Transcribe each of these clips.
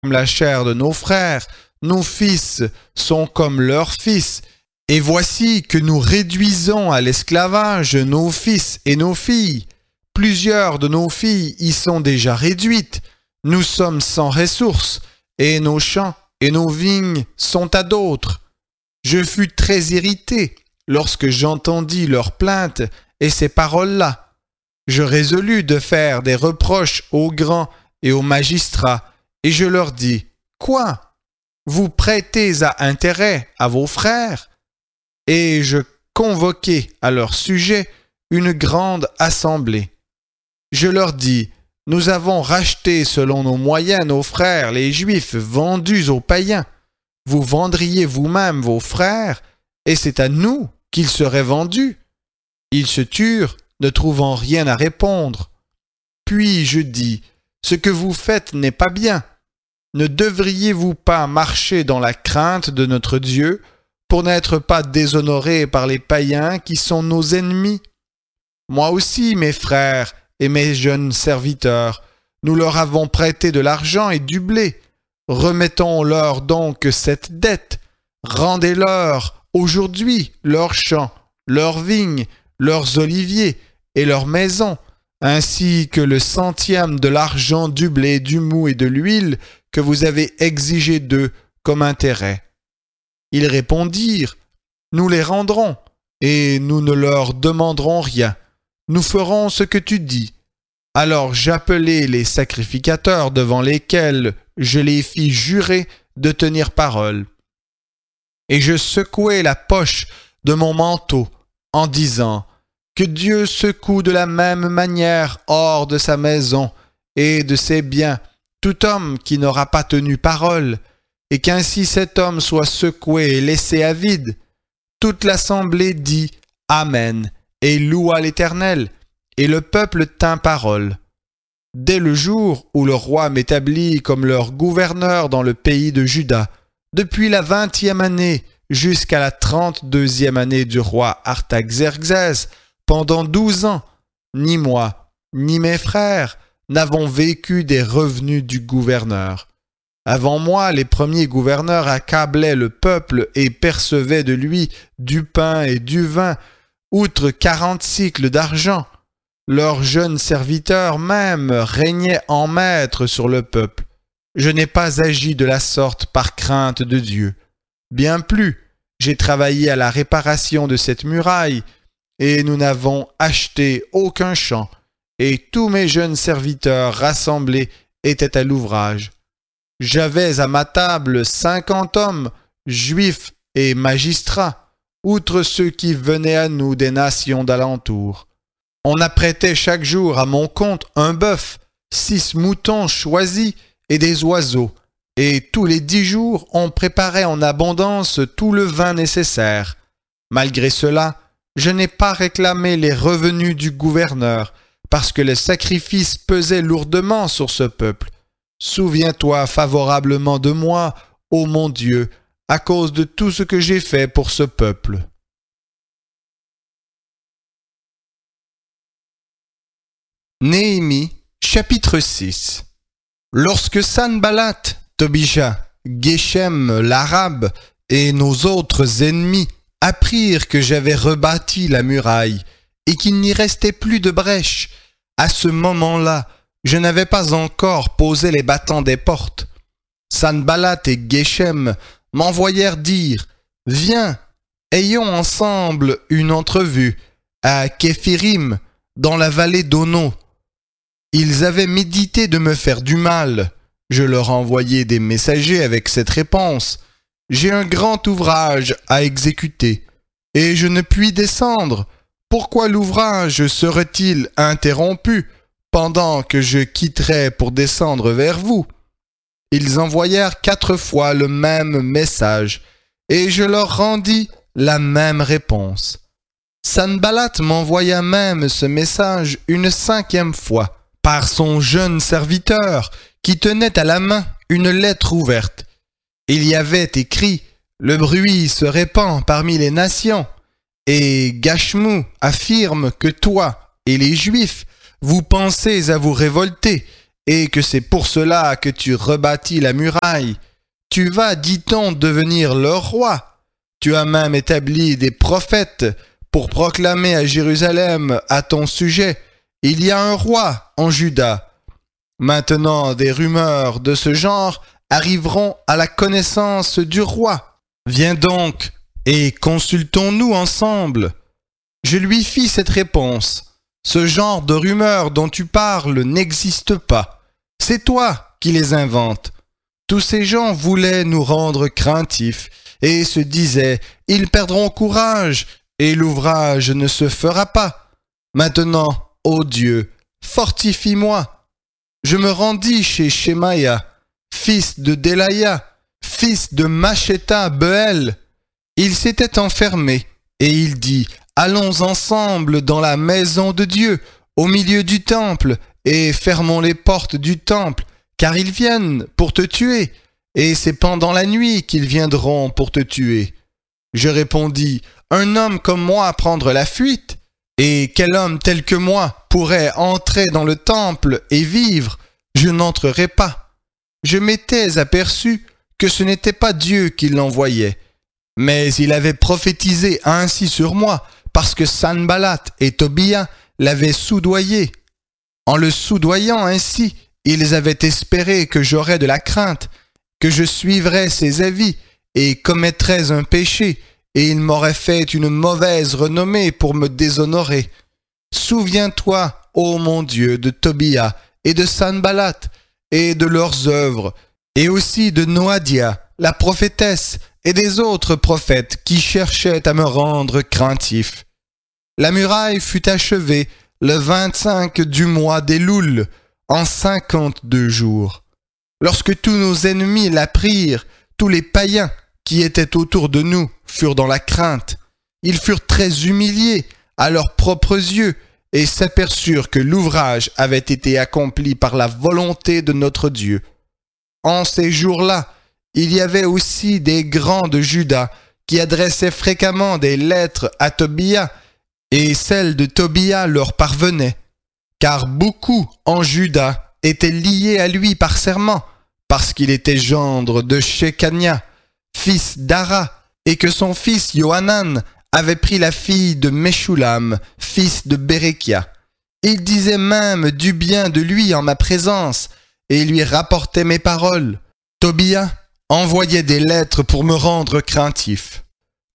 comme la chair de nos frères, nos fils sont comme leurs fils, et voici que nous réduisons à l'esclavage nos fils et nos filles. Plusieurs de nos filles y sont déjà réduites. Nous sommes sans ressources, et nos champs et nos vignes sont à d'autres. Je fus très irrité lorsque j'entendis leurs plaintes et ces paroles-là. Je résolus de faire des reproches aux grands et aux magistrats, et je leur dis, « Quoi? Vous prêtez à intérêt à vos frères? » Et je convoquai à leur sujet une grande assemblée. Je leur dis, « Nous avons racheté selon nos moyens nos frères, les Juifs, vendus aux païens. Vous vendriez vous-même vos frères, et c'est à nous qu'ils seraient vendus. » Ils se turent, ne trouvant rien à répondre. Puis je dis, « Ce que vous faites n'est pas bien. Ne devriez-vous pas marcher dans la crainte de notre Dieu pour n'être pas déshonorés par les païens qui sont nos ennemis? Moi aussi, mes frères et mes jeunes serviteurs, nous leur avons prêté de l'argent et du blé. Remettons-leur donc cette dette. Rendez-leur aujourd'hui leurs champs, leurs vignes, leurs oliviers et leurs maisons, ainsi que le centième de l'argent, du blé, du mou et de l'huile que vous avez exigé d'eux comme intérêt. » Ils répondirent, « Nous les rendrons, et nous ne leur demanderons rien. Nous ferons ce que tu dis. » Alors j'appelai les sacrificateurs devant lesquels je les fis jurer de tenir parole. Et je secouai la poche de mon manteau en disant, « Que Dieu secoue de la même manière hors de sa maison et de ses biens tout homme qui n'aura pas tenu parole, et qu'ainsi cet homme soit secoué et laissé à vide. » Toute l'assemblée dit « Amen » et loua l'Éternel, et le peuple tint parole. Dès le jour où le roi m'établit comme leur gouverneur dans le pays de Juda, depuis la 20e année jusqu'à la 32e année du roi Artaxerxès, pendant 12 ans, ni moi, ni mes frères n'avons vécu des revenus du gouverneur. Avant moi, les premiers gouverneurs accablaient le peuple et percevaient de lui du pain et du vin, outre 40 cycles d'argent. Leurs jeunes serviteurs même régnaient en maître sur le peuple. Je n'ai pas agi de la sorte par crainte de Dieu. Bien plus, j'ai travaillé à la réparation de cette muraille, et nous n'avons acheté aucun champ, et tous mes jeunes serviteurs rassemblés étaient à l'ouvrage. J'avais à ma table 50 hommes, juifs et magistrats, outre ceux qui venaient à nous des nations d'alentour. On apprêtait chaque jour à mon compte un bœuf, 6 moutons choisis et des oiseaux, et tous les 10 jours on préparait en abondance tout le vin nécessaire. Malgré cela, je n'ai pas réclamé les revenus du gouverneur, parce que les sacrifices pesaient lourdement sur ce peuple. Souviens-toi favorablement de moi, ô mon Dieu, à cause de tout ce que j'ai fait pour ce peuple. Néhémie, chapitre 6. Lorsque Sanballat, Tobija, Geshem l'Arabe et nos autres ennemis apprirent que j'avais rebâti la muraille et qu'il n'y restait plus de brèche, à ce moment-là, je n'avais pas encore posé les battants des portes. Sanballat et Geshem m'envoyèrent dire « Viens, ayons ensemble une entrevue à Képhirim, dans la vallée d'Ono. » Ils avaient médité de me faire du mal. Je leur envoyai des messagers avec cette réponse. « J'ai un grand ouvrage à exécuter, et je ne puis descendre. Pourquoi l'ouvrage serait-il interrompu pendant que je quitterais pour descendre vers vous? » Ils envoyèrent 4 fois le même message, et je leur rendis la même réponse. Sanballat m'envoya même ce message une 5e fois, par son jeune serviteur, qui tenait à la main une lettre ouverte. Il y avait écrit « Le bruit se répand parmi les nations, et Gashmu affirme que toi et les Juifs, vous pensez à vous révolter et que c'est pour cela que tu rebâtis la muraille. Tu vas, dit-on, devenir leur roi. Tu as même établi des prophètes pour proclamer à Jérusalem à ton sujet, il y a un roi en Juda. Maintenant, des rumeurs de ce genre arriveront à la connaissance du roi. Viens donc et consultons-nous ensemble. Je lui fis cette réponse. Ce genre de rumeurs dont tu parles n'existe pas. C'est toi qui les inventes. Tous ces gens voulaient nous rendre craintifs et se disaient « Ils perdront courage et l'ouvrage ne se fera pas. Maintenant, ô Dieu, fortifie-moi. » Je me rendis chez Shemaïa, fils de Delaya, fils de Machéta Beel. Il s'était enfermé et il dit « Allons ensemble dans la maison de Dieu, au milieu du temple, et fermons les portes du temple, car ils viennent pour te tuer, et c'est pendant la nuit qu'ils viendront pour te tuer. » Je répondis « Un homme comme moi prendre la fuite? Et quel homme tel que moi pourrait entrer dans le temple et vivre? Je n'entrerai pas. » Je m'étais aperçu que ce n'était pas Dieu qui l'envoyait, mais il avait prophétisé ainsi sur moi, parce que Sanballat et Tobia l'avaient soudoyé. En le soudoyant ainsi, ils avaient espéré que j'aurais de la crainte, que je suivrais ses avis et commettrais un péché, et ils m'auraient fait une mauvaise renommée pour me déshonorer. Souviens-toi, ô mon Dieu, de Tobia et de Sanballat et de leurs œuvres, et aussi de Noadia, la prophétesse, et des autres prophètes qui cherchaient à me rendre craintif. La muraille fut achevée le 25 du mois d'Éloul, en 52 jours. Lorsque tous nos ennemis l'apprirent, tous les païens qui étaient autour de nous furent dans la crainte. Ils furent très humiliés à leurs propres yeux et s'aperçurent que l'ouvrage avait été accompli par la volonté de notre Dieu. En ces jours-là, il y avait aussi des grands de Juda qui adressaient fréquemment des lettres à Tobia, et celles de Tobia leur parvenaient, car beaucoup en Juda étaient liés à lui par serment, parce qu'il était gendre de Shekania, fils d'Ara, et que son fils Yohanan avait pris la fille de Meshulam, fils de Bérekia. Il disait même du bien de lui en ma présence, et lui rapportait mes paroles. Tobia envoyait des lettres pour me rendre craintif.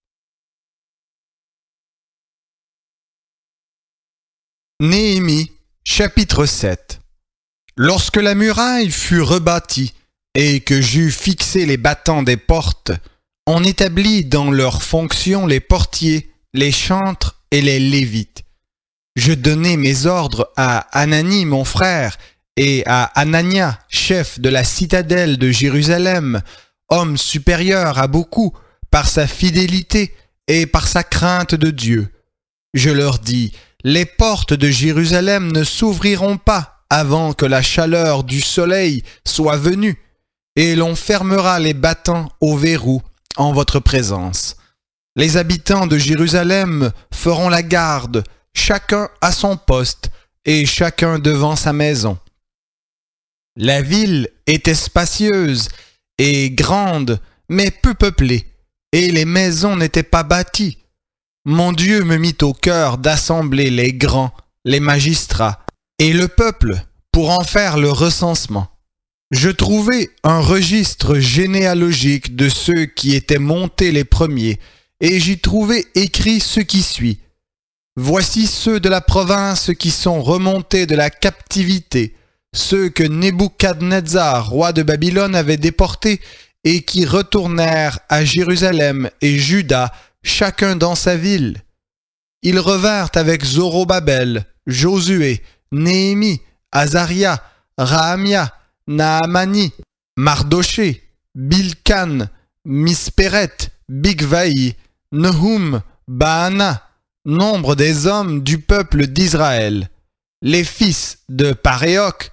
Néhémie, chapitre 7. Lorsque la muraille fut rebâtie et que j'eus fixé les battants des portes, on établit dans leurs fonctions les portiers, les chantres et les lévites. Je donnai mes ordres à Anani mon frère et à Anania, chef de la citadelle de Jérusalem, homme supérieur à beaucoup par sa fidélité et par sa crainte de Dieu. Je leur dis, les portes de Jérusalem ne s'ouvriront pas avant que la chaleur du soleil soit venue, et l'on fermera les battants au verrou en votre présence. Les habitants de Jérusalem feront la garde, chacun à son poste, et chacun devant sa maison. La ville était spacieuse et grande, mais peu peuplée, et les maisons n'étaient pas bâties. Mon Dieu me mit au cœur d'assembler les grands, les magistrats, et le peuple pour en faire le recensement. Je trouvai un registre généalogique de ceux qui étaient montés les premiers, et j'y trouvai écrit ce qui suit. Voici ceux de la province qui sont remontés de la captivité, ceux que Nebuchadnezzar, roi de Babylone, avait déportés et qui retournèrent à Jérusalem et Juda, chacun dans sa ville. Ils revinrent avec Zorobabel, Josué, Néhémie, Azaria, Rahamia, Naamani, Mardoché, Bilkan, Mispéret, Bigvaï, Nehum, Baana, nombre des hommes du peuple d'Israël. Les fils de Paréoc,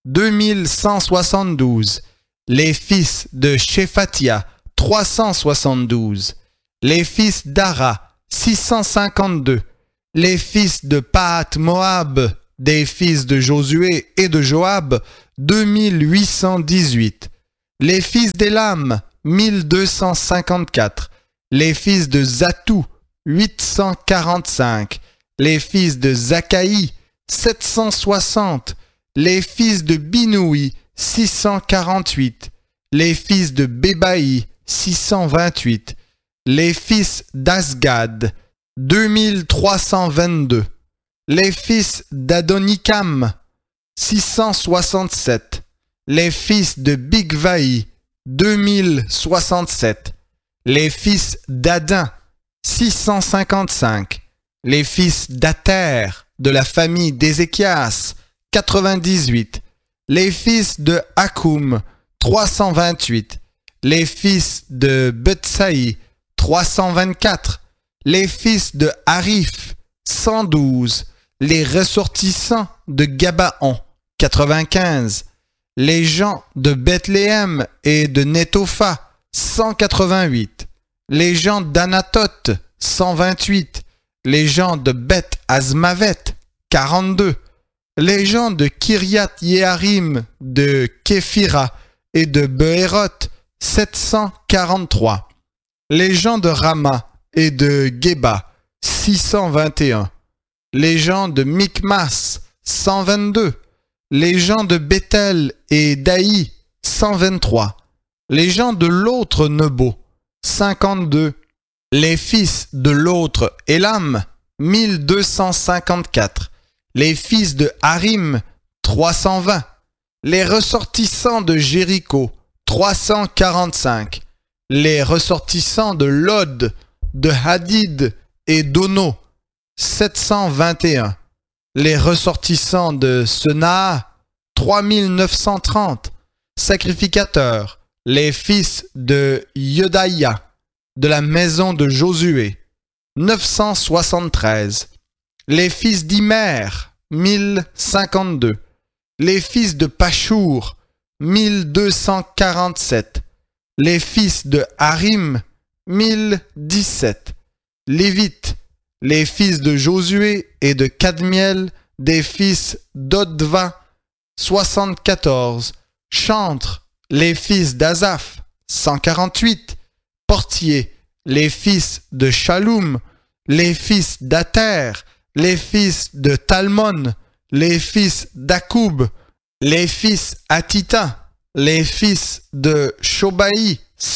2172. Les fils de Shephatia, 372. Les fils d'Ara, 652. Les fils de Pahat Moab, des fils de Josué et de Joab, 2818. Les fils d'Élam, 1254. Les fils de Zatou, 845. Les fils de Zakaï, 760. Les fils de Binoui, 648. Les fils de Bébaï, 628. Les fils d'Asgad, 2322. Les fils d'Adonikam, 667. Les fils de Bigvaï, 2067. Les fils d'Adin, 655. Les fils d'Ater, de la famille d'Ézéchias, 98. Les fils de Hakoum, 328. Les fils de Betsaï, 324. Les fils de Harif, 112. Les ressortissants de Gabaon, 95. Les gens de Bethléem et de Netopha, 188. Les gens d'Anatoth, 128. Les gens de Beth Azmavet, 42. Les gens de Kiriath Yearim, de Képhira et de Behéroth, 743. Les gens de Rama et de Geba, 621. Les gens de Mikmas, 122. Les gens de Bethel et d'Aï, 123. Les gens de l'autre Nebo, 52. Les fils de l'autre Élam, 1254. Les fils de Harim, 320. Les ressortissants de Jéricho, 345. Les ressortissants de Lod, de Hadid et d'Ono, 721. Les ressortissants de Senaa, 3930. Sacrificateurs, les fils de Yodaïa, de la maison de Josué, 973. Les fils d'Imer, 1052. Les fils de Pachour, 1247. Les fils de Harim, 1017. Lévites, les fils de Josué et de Kadmiel, des fils d'Odva, 74. Chantres, les fils d'Azaph, 148. Portiers, les fils de Shaloum, les fils d'Ater, les fils de Talmon, les fils d'Akoub, les fils Hatita, les fils de Shobaï,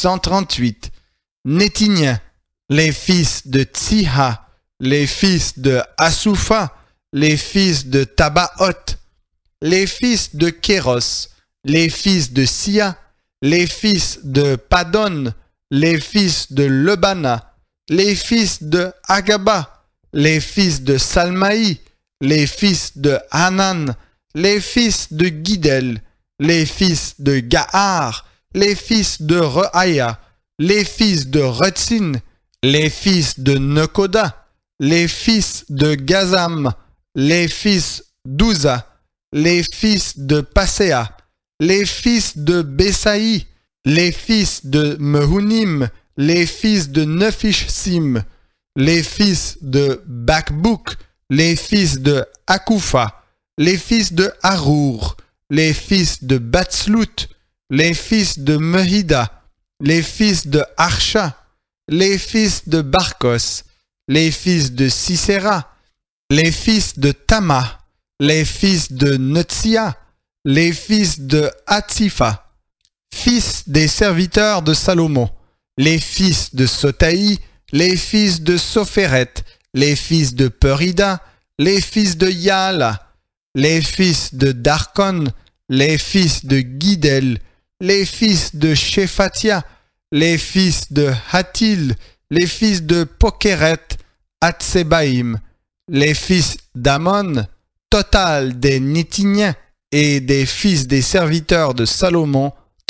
138. Nétiniens, les fils de Tsiha, les fils de Asoufa, les fils de Tabaoth, les fils de Kéros, les fils de Sia, les fils de Padon, les fils de Lebana, les fils de Agaba, les fils de Salmaï, les fils de Hanan, les fils de Guidel, les fils de Gahar, les fils de Rehaïa, les fils de Retzin, les fils de Nekoda, les fils de Gazam, les fils d'Uza, les fils de Passéa, les fils de Besaï, les fils de Mehunim, les fils de Nephishsim, les fils de Bakbouk, les fils de Akoufa, les fils de Harour, les fils de Batslout, les fils de Mehida, les fils de Archa, les fils de Barkos, les fils de Sisera, les fils de Tama, les fils de Netsia, les fils de Hatsifa, fils des serviteurs de Salomon, les fils de Sotaï, les fils de Sopheret, les fils de Perida, les fils de Yaala, les fils de Darkon, les fils de Guidel, les fils de Shephatia, les fils de Hatil, les fils de Pokeret, Hatsebaïm, les fils d'Amon, total des Nétiniens et des fils des serviteurs de Salomon,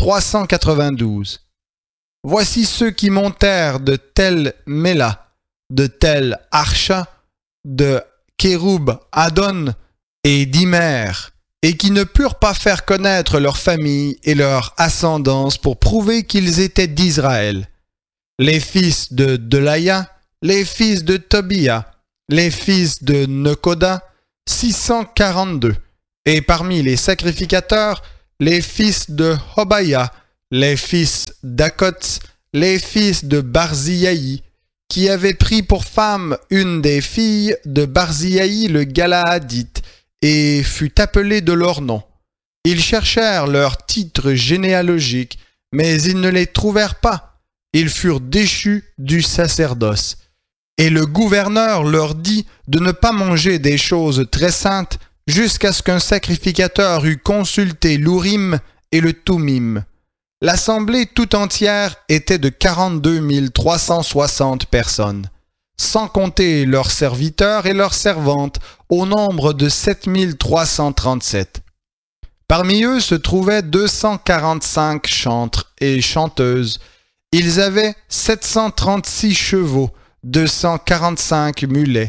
392. Voici ceux qui montèrent de Tel Méla, de Tel Archa, de Kéroub Adon et d'Imer, et qui ne purent pas faire connaître leur famille et leur ascendance pour prouver qu'ils étaient d'Israël. Les fils de Delaya, les fils de Tobia, les fils de Nekoda, 642. Et parmi les sacrificateurs, les fils de Hobaya, les fils d'Akots, les fils de Barziaï, qui avaient pris pour femme une des filles de Barziaï le Galaadite, et fut appelée de leur nom. Ils cherchèrent leur titre généalogique, mais ils ne les trouvèrent pas. Ils furent déchus du sacerdoce. Et le gouverneur leur dit de ne pas manger des choses très saintes jusqu'à ce qu'un sacrificateur eût consulté l'Urim et le Thummim. L'assemblée tout entière était de 42 360 personnes, sans compter leurs serviteurs et leurs servantes, au nombre de 7 337. Parmi eux se trouvaient 245 chantres et chanteuses. Ils avaient 736 chevaux, 245 mulets,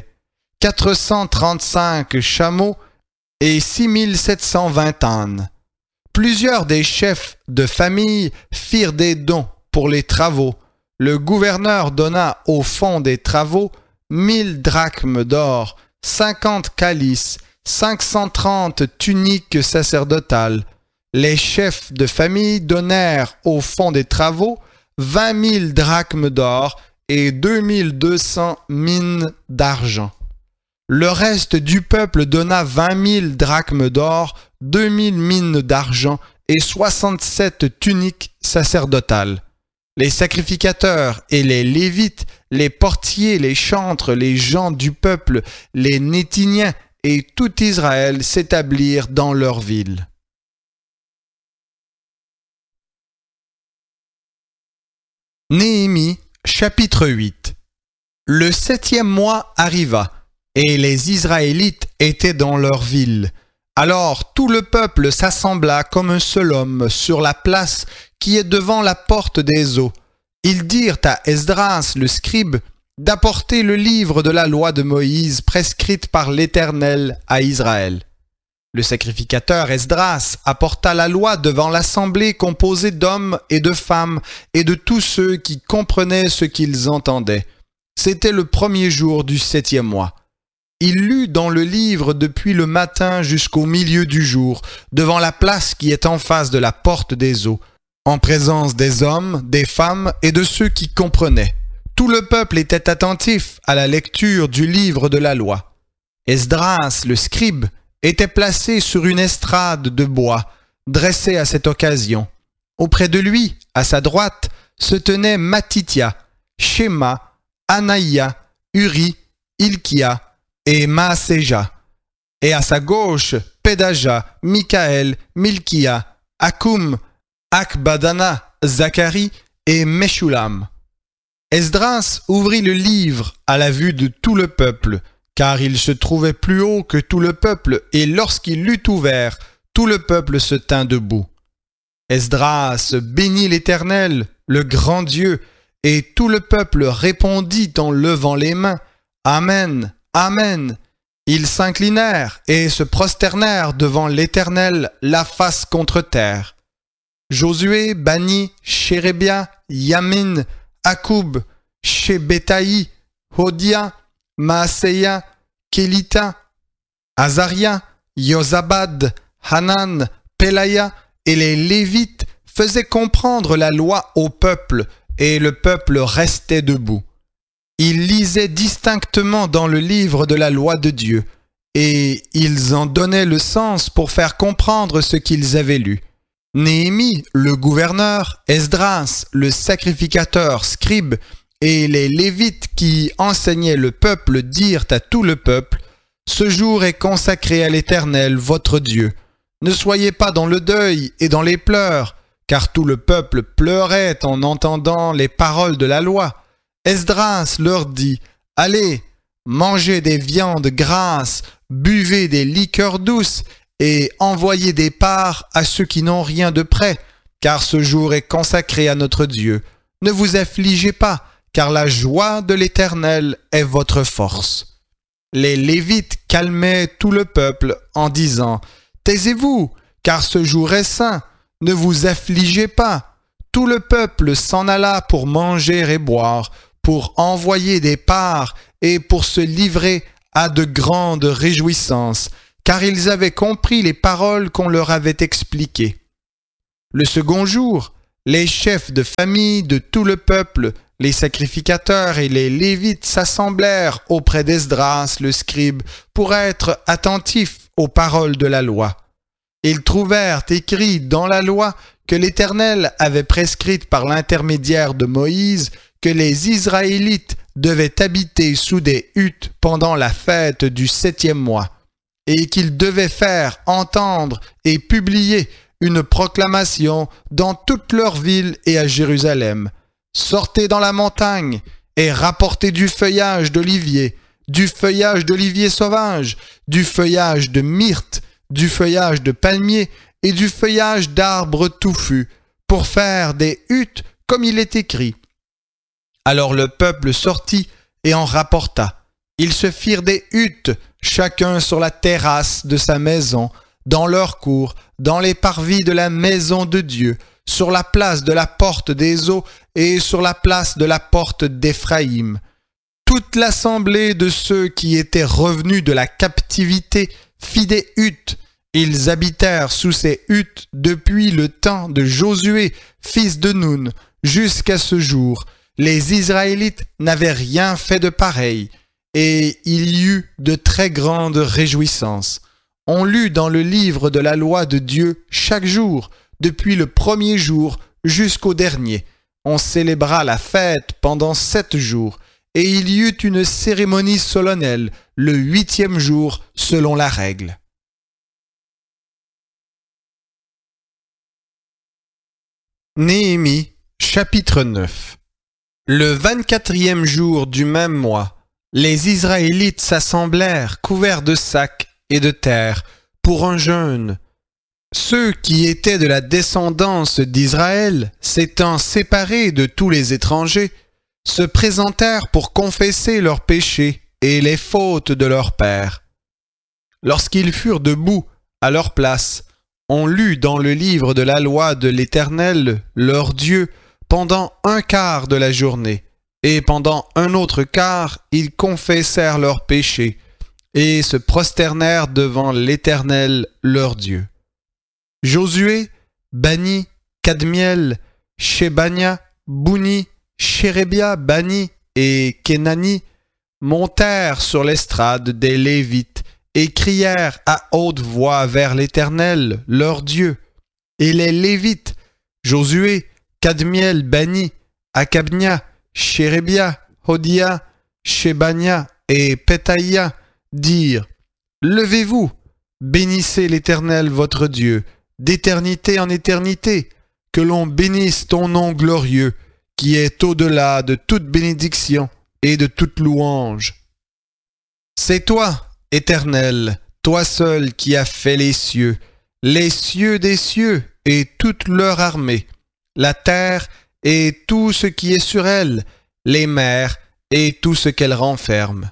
435 chameaux et 6720 ânes. Plusieurs des chefs de famille firent des dons pour les travaux. Le gouverneur donna au fond des travaux 1000 drachmes d'or, 50 calices, 530 tuniques sacerdotales. Les chefs de famille donnèrent au fond des travaux 20 000 drachmes d'or et 2200 mines d'argent. Le reste du peuple donna 20 000 drachmes d'or, 2000 mines d'argent et 67 tuniques sacerdotales. Les sacrificateurs et les lévites, les portiers, les chantres, les gens du peuple, les Nétiniens et tout Israël s'établirent dans leur ville. Néhémie, chapitre 8. Le 7e mois arriva, et les Israélites étaient dans leur ville. Alors tout le peuple s'assembla comme un seul homme sur la place qui est devant la porte des eaux. Ils dirent à Esdras le scribe d'apporter le livre de la loi de Moïse prescrite par l'Éternel à Israël. Le sacrificateur Esdras apporta la loi devant l'assemblée composée d'hommes et de femmes et de tous ceux qui comprenaient ce qu'ils entendaient. C'était le 1er jour du 7e mois. Il lut dans le livre depuis le matin jusqu'au milieu du jour, devant la place qui est en face de la porte des eaux, en présence des hommes, des femmes et de ceux qui comprenaient. Tout le peuple était attentif à la lecture du livre de la loi. Esdras, le scribe, était placé sur une estrade de bois, dressée à cette occasion. Auprès de lui, à sa droite, se tenaient Matithia, Shema, Anaïa, Uri, Ilkia et Maaseja. Et à sa gauche, Pédaja, Mikaël, Milkia, Akum, Akbadana, Zacharie et Meshulam. Esdras ouvrit le livre à la vue de tout le peuple, car il se trouvait plus haut que tout le peuple, et lorsqu'il l'eut ouvert, tout le peuple se tint debout. Esdras bénit l'Éternel, le grand Dieu, et tout le peuple répondit en levant les mains, « Amen, Amen !» Ils s'inclinèrent et se prosternèrent devant l'Éternel, la face contre terre. Josué, Bani, Shérébia, Yamin, Akoub, Shebetaï, Hodia, Maaseya, Kélita, Azaria, Yozabad, Hanan, Pelaya et les Lévites faisaient comprendre la loi au peuple, et le peuple restait debout. Ils lisaient distinctement dans le livre de la loi de Dieu, et ils en donnaient le sens pour faire comprendre ce qu'ils avaient lu. Néhémie, le gouverneur, Esdras, le sacrificateur, scribe, et les Lévites qui enseignaient le peuple dirent à tout le peuple, « Ce jour est consacré à l'Éternel, votre Dieu. Ne soyez pas dans le deuil et dans les pleurs, car tout le peuple pleurait en entendant les paroles de la loi. » Esdras leur dit, « Allez, mangez des viandes grasses, buvez des liqueurs douces, et envoyez des parts à ceux qui n'ont rien de près, car ce jour est consacré à notre Dieu. Ne vous affligez pas, car la joie de l'Éternel est votre force. » Les Lévites calmaient tout le peuple en disant, « Taisez-vous, car ce jour est saint, ne vous affligez pas. » Tout le peuple s'en alla pour manger et boire, pour envoyer des parts et pour se livrer à de grandes réjouissances, car ils avaient compris les paroles qu'on leur avait expliquées. Le second jour, les chefs de famille de tout le peuple, les sacrificateurs et les Lévites s'assemblèrent auprès d'Esdras le scribe pour être attentifs aux paroles de la loi. Ils trouvèrent écrit dans la loi que l'Éternel avait prescrite par l'intermédiaire de Moïse que les Israélites devaient habiter sous des huttes pendant la fête du 7e mois, et qu'ils devaient faire entendre et publier une proclamation dans toute leur ville et à Jérusalem. Sortez dans la montagne et rapportez du feuillage d'olivier sauvage, du feuillage de myrte, du feuillage de palmier et du feuillage d'arbres touffus, pour faire des huttes comme il est écrit. Alors le peuple sortit et en rapporta. Ils se firent des huttes, chacun sur la terrasse de sa maison, dans leur cour, dans les parvis de la maison de Dieu, sur la place de la porte des eaux et sur la place de la porte d'Éphraïm. Toute l'assemblée de ceux qui étaient revenus de la captivité fit des huttes. Ils habitèrent sous ces huttes depuis le temps de Josué, fils de Nun, jusqu'à ce jour. Les Israélites n'avaient rien fait de pareil, et il y eut de très grandes réjouissances. On lut dans le livre de la loi de Dieu chaque jour, depuis le premier jour jusqu'au dernier. On célébra la fête pendant 7 jours, et il y eut une cérémonie solennelle le 8e jour selon la règle. Néhémie, chapitre 9. Le 24e jour du même mois, les Israélites s'assemblèrent couverts de sacs et de terre pour un jeûne. Ceux qui étaient de la descendance d'Israël, s'étant séparés de tous les étrangers, se présentèrent pour confesser leurs péchés et les fautes de leurs pères. Lorsqu'ils furent debout à leur place, on lut dans le livre de la loi de l'Éternel, leur Dieu, pendant un quart de la journée, et pendant un autre quart, ils confessèrent leurs péchés, et se prosternèrent devant l'Éternel, leur Dieu. Josué, Bani, Kadmiel, Shebania, Bouni, Shérébia, Bani et Kenani montèrent sur l'estrade des Lévites et crièrent à haute voix vers l'Éternel, leur Dieu. Et les Lévites, Josué, Kadmiel, Bani, Akabnia, Shérébia, Hodia, Shebania et Pétaïa dirent « Levez-vous, bénissez l'Éternel votre Dieu, d'éternité en éternité, que l'on bénisse ton nom glorieux, qui est au-delà de toute bénédiction et de toute louange. C'est toi, Éternel, toi seul qui as fait les cieux des cieux et toute leur armée, la terre et tout ce qui est sur elle, les mers et tout ce qu'elle renferme.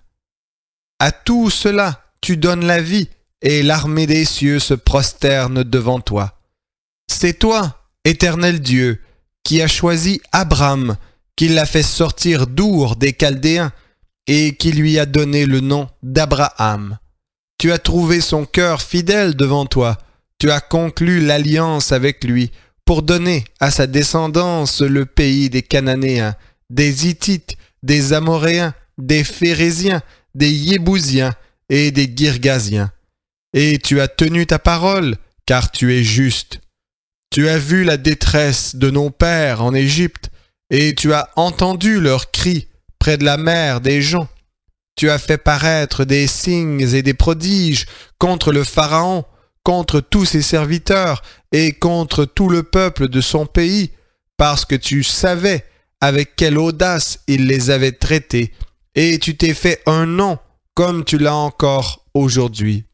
À tout cela, tu donnes la vie, et l'armée des cieux se prosterne devant toi. C'est toi, Éternel Dieu, qui as choisi Abram, qui l'a fait sortir d'Our des Chaldéens, et qui lui a donné le nom d'Abraham. Tu as trouvé son cœur fidèle devant toi, tu as conclu l'alliance avec lui, pour donner à sa descendance le pays des Cananéens, des Hittites, des Amoréens, des Phéréziens, des Yébousiens et des Girgasiens. Et tu as tenu ta parole, car tu es juste. Tu as vu la détresse de nos pères en Égypte, et tu as entendu leurs cris près de la mer des gens. Tu as fait paraître des signes et des prodiges contre le Pharaon, contre tous ses serviteurs et contre tout le peuple de son pays, parce que tu savais avec quelle audace il les avait traités, et tu t'es fait un nom comme tu l'as encore aujourd'hui.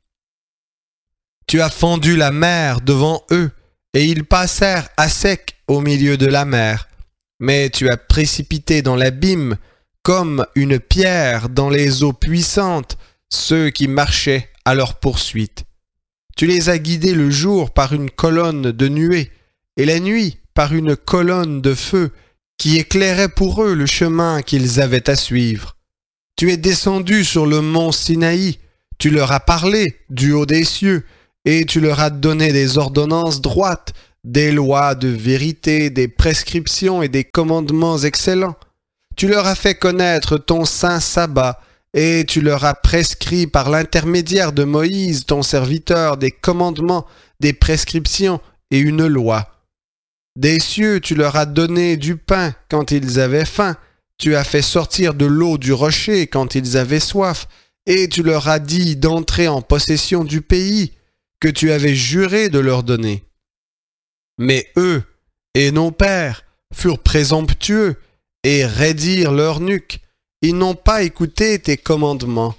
Tu as fendu la mer devant eux, et ils passèrent à sec au milieu de la mer. Mais tu as précipité dans l'abîme, comme une pierre dans les eaux puissantes, ceux qui marchaient à leur poursuite. Tu les as guidés le jour par une colonne de nuée, et la nuit par une colonne de feu, qui éclairait pour eux le chemin qu'ils avaient à suivre. Tu es descendu sur le mont Sinaï, tu leur as parlé du haut des cieux, et tu leur as donné des ordonnances droites, des lois de vérité, des prescriptions et des commandements excellents. Tu leur as fait connaître ton saint sabbat, et tu leur as prescrit par l'intermédiaire de Moïse, ton serviteur, des commandements, des prescriptions et une loi. Des cieux, tu leur as donné du pain quand ils avaient faim, tu as fait sortir de l'eau du rocher quand ils avaient soif, et tu leur as dit d'entrer en possession du pays que tu avais juré de leur donner. Mais eux et nos pères furent présomptueux et raidirent leur nuque. Ils n'ont pas écouté tes commandements.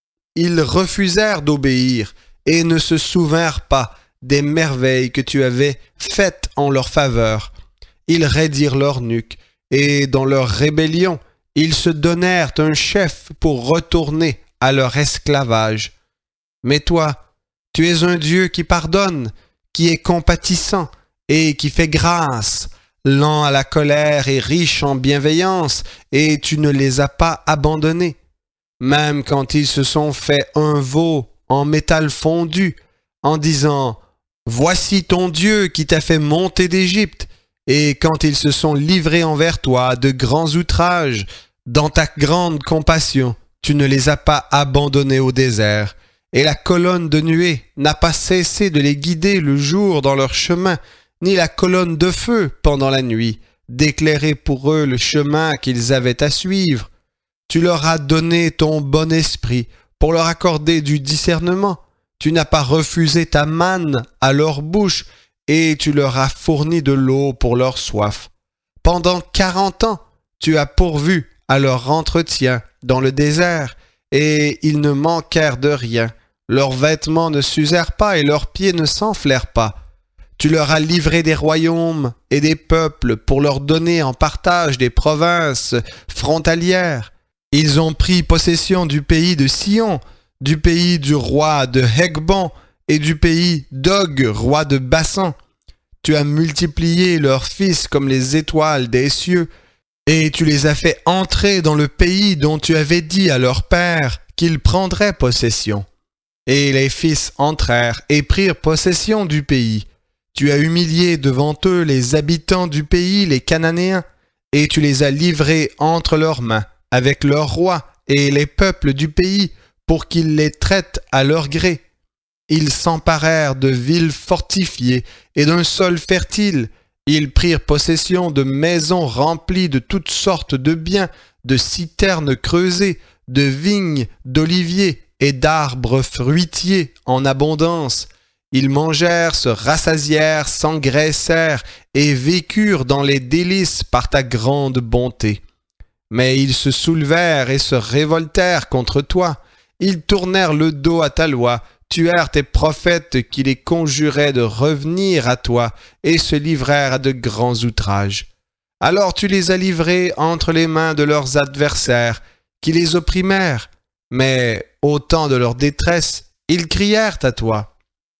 Ils refusèrent d'obéir et ne se souvinrent pas des merveilles que tu avais faites en leur faveur. Ils raidirent leur nuque, et dans leur rébellion, ils se donnèrent un chef pour retourner à leur esclavage. Mais toi, tu es un Dieu qui pardonne, qui est compatissant et qui fait grâce, lent à la colère et riche en bienveillance, et tu ne les as pas abandonnés. Même quand ils se sont fait un veau en métal fondu, en disant « Voici ton Dieu qui t'a fait monter d'Égypte », et quand ils se sont livrés envers toi de grands outrages, dans ta grande compassion, tu ne les as pas abandonnés au désert, et la colonne de nuée n'a pas cessé de les guider le jour dans leur chemin, ni la colonne de feu pendant la nuit, d'éclairer pour eux le chemin qu'ils avaient à suivre. Tu leur as donné ton bon esprit pour leur accorder du discernement. Tu n'as pas refusé ta manne à leur bouche, et tu leur as fourni de l'eau pour leur soif. Pendant 40 ans, tu as pourvu à leur entretien dans le désert, et ils ne manquèrent de rien. Leurs vêtements ne s'usèrent pas et leurs pieds ne s'enflèrent pas. Tu leur as livré des royaumes et des peuples pour leur donner en partage des provinces frontalières. Ils ont pris possession du pays de Sion, du pays du roi de Hegbon et du pays d'Og, roi de Bassan. Tu as multiplié leurs fils comme les étoiles des cieux, et tu les as fait entrer dans le pays dont tu avais dit à leur père qu'ils prendraient possession. Et les fils entrèrent et prirent possession du pays. Tu as humilié devant eux les habitants du pays, les Cananéens, et tu les as livrés entre leurs mains, avec leurs rois et les peuples du pays, pour qu'ils les traitent à leur gré. Ils s'emparèrent de villes fortifiées et d'un sol fertile. Ils prirent possession de maisons remplies de toutes sortes de biens, de citernes creusées, de vignes, d'oliviers et d'arbres fruitiers en abondance. Ils mangèrent, se rassasièrent, s'engraissèrent et vécurent dans les délices par ta grande bonté. Mais ils se soulevèrent et se révoltèrent contre toi. Ils tournèrent le dos à ta loi, tuèrent tes prophètes qui les conjuraient de revenir à toi et se livrèrent à de grands outrages. Alors tu les as livrés entre les mains de leurs adversaires, qui les opprimèrent, mais au temps de leur détresse, ils crièrent à toi.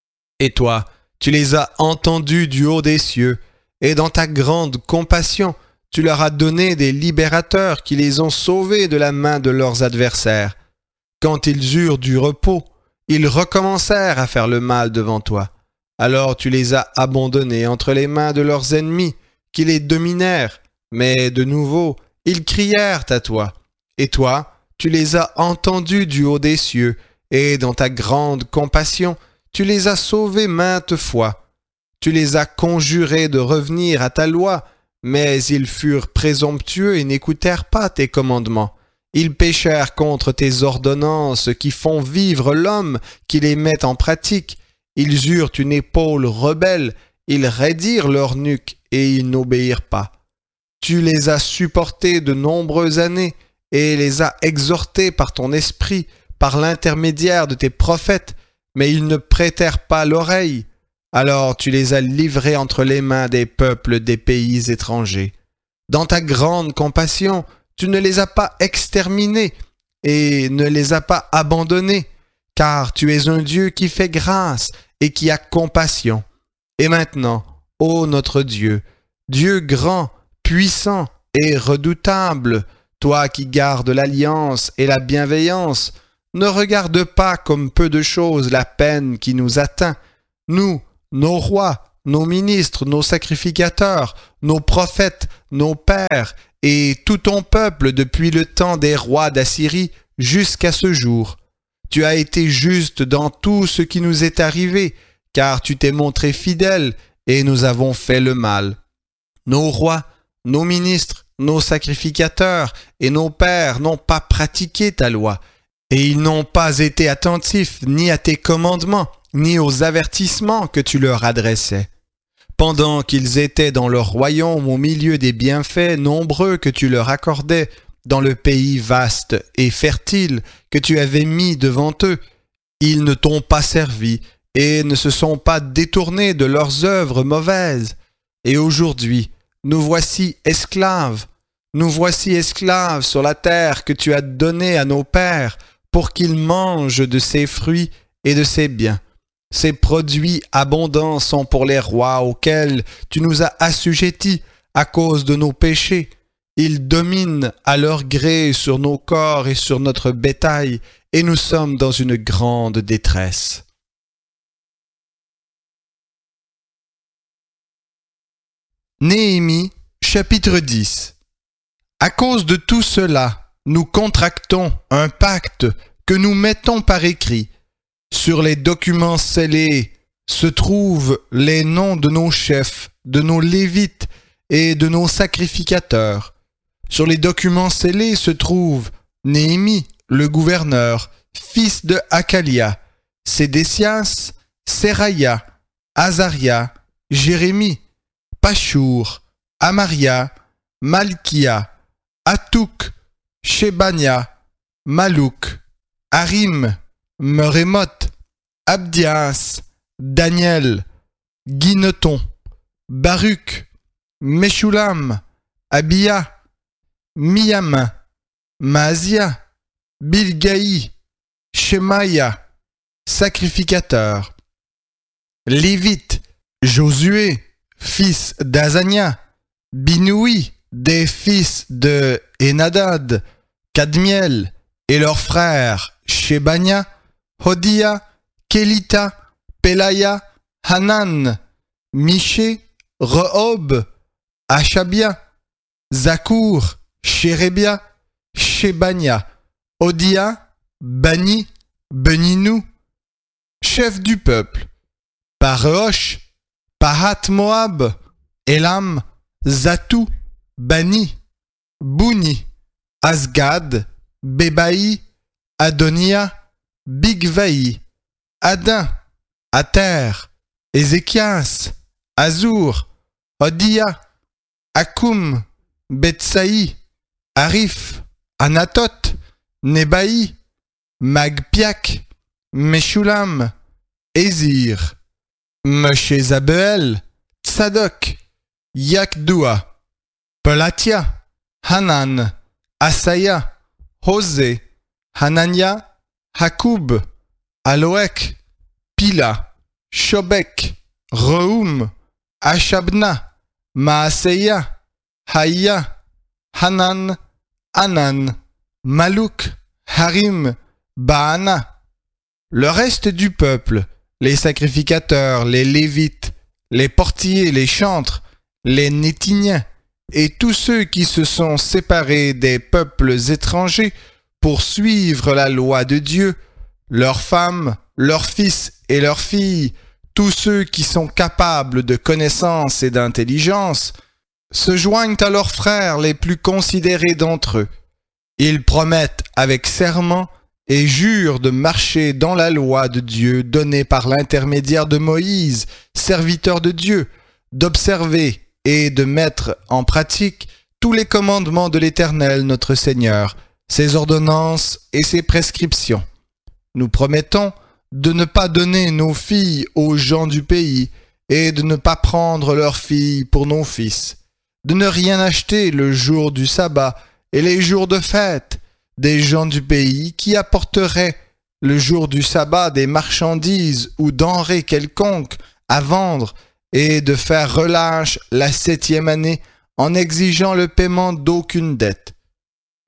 Et toi, tu les as entendus du haut des cieux, et dans ta grande compassion, tu leur as donné des libérateurs qui les ont sauvés de la main de leurs adversaires. Quand ils eurent du repos, ils recommencèrent à faire le mal devant toi. Alors tu les as abandonnés entre les mains de leurs ennemis, qui les dominèrent. Mais de nouveau, ils crièrent à toi. Et toi, tu les as entendus du haut des cieux, et dans ta grande compassion, tu les as sauvés maintes fois. Tu les as conjurés de revenir à ta loi, mais ils furent présomptueux et n'écoutèrent pas tes commandements. Ils péchèrent contre tes ordonnances qui font vivre l'homme, qui les met en pratique. Ils eurent une épaule rebelle, ils raidirent leur nuque et ils n'obéirent pas. Tu les as supportés de nombreuses années et les as exhortés par ton esprit, par l'intermédiaire de tes prophètes, mais ils ne prêtèrent pas l'oreille. Alors tu les as livrés entre les mains des peuples des pays étrangers. Dans ta grande compassion, tu ne les as pas exterminés et ne les as pas abandonnés, car tu es un Dieu qui fait grâce et qui a compassion. Et maintenant, ô notre Dieu, Dieu grand, puissant et redoutable, toi qui gardes l'alliance et la bienveillance, ne regarde pas comme peu de choses la peine qui nous atteint. Nous, nos rois, nos ministres, nos sacrificateurs, nos prophètes, nos pères, et tout ton peuple depuis le temps des rois d'Assyrie jusqu'à ce jour. Tu as été juste dans tout ce qui nous est arrivé, car tu t'es montré fidèle, et nous avons fait le mal. Nos rois, nos ministres, nos sacrificateurs et nos pères n'ont pas pratiqué ta loi, et ils n'ont pas été attentifs ni à tes commandements, ni aux avertissements que tu leur adressais. Pendant qu'ils étaient dans leur royaume au milieu des bienfaits nombreux que tu leur accordais, dans le pays vaste et fertile que tu avais mis devant eux, ils ne t'ont pas servi et ne se sont pas détournés de leurs œuvres mauvaises. Et aujourd'hui, nous voici esclaves sur la terre que tu as donnée à nos pères pour qu'ils mangent de ses fruits et de ses biens. Ces produits abondants sont pour les rois auxquels tu nous as assujettis à cause de nos péchés. Ils dominent à leur gré sur nos corps et sur notre bétail, et nous sommes dans une grande détresse. Néhémie, chapitre 10. À cause de tout cela, nous contractons un pacte que nous mettons par écrit. Sur les documents scellés se trouvent les noms de nos chefs, de nos lévites et de nos sacrificateurs. Sur les documents scellés se trouve Néhémie, le gouverneur, fils de Hakalia, Sédécias, Seraïa, Azaria, Jérémie, Pachour, Amaria, Malkia, Atouk, Shebania, Malouk, Harim, Merémoth, Abdias, Daniel, Guineton, Baruch, Meshulam, Abia, Miyam, Maasia, Bilgaï, Shemaïa, sacrificateur. Lévite, Josué, fils d'Azania, Binoui, des fils de Enadad, Kadmiel, et leurs frères Shebania, Hodia, Kelita, Pelaya, Hanan, Miché, Rehob, Achabia, Zakour, Shérébia, Shebania, Odia, Bani, Beninou, chef du peuple, Pareosh, Pahat Moab, Elam, Zatou, Bani, Bouni, Asgad, Bebaï, Adonia, Bigvaï, Adin, Ater, Ézéchias, Azur, Odia, Akoum, Betsaï, Arif, Anatot, Nebaï, Magpiak, Meshulam, Ézir, Meshezabeel, Tsadok, Yakdoua, Pelatia, Hanan, Asaya, Hosé, Hanania, Hakoub, Aloek, Pila, Shobek, Rehoum, Ashabna, Maaseya, Haïa, Hanan, Anan, Malouk, Harim, Baana. Le reste du peuple, les sacrificateurs, les lévites, les portiers, les chantres, les nétiniens, et tous ceux qui se sont séparés des peuples étrangers pour suivre la loi de Dieu, leurs femmes, leurs fils et leurs filles, tous ceux qui sont capables de connaissance et d'intelligence, se joignent à leurs frères les plus considérés d'entre eux. Ils promettent avec serment et jurent de marcher dans la loi de Dieu donnée par l'intermédiaire de Moïse, serviteur de Dieu, d'observer et de mettre en pratique tous les commandements de l'Éternel notre Seigneur, ses ordonnances et ses prescriptions. Nous promettons de ne pas donner nos filles aux gens du pays et de ne pas prendre leurs filles pour nos fils, de ne rien acheter le jour du sabbat et les jours de fête des gens du pays qui apporteraient le jour du sabbat des marchandises ou denrées quelconques à vendre et de faire relâche la 7e année en exigeant le paiement d'aucune dette.